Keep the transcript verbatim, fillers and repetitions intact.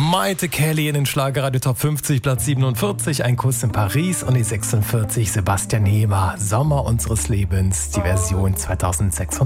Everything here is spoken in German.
Maite Kelly in den Schlagerradio Top fünfzig, Platz siebenundvierzig, Ein Kuss in Paris, und die sechsundvierzig, Sebastian Heber, Sommer unseres Lebens, die Version zweitausendsechsundzwanzig.